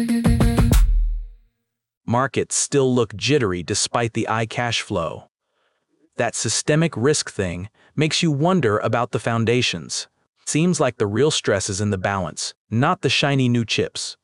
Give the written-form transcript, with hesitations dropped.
Markets still look jittery despite the high cash flow. That systemic risk thing makes you wonder about the foundations. Seems like the real stress is in the balance, not the shiny new chips.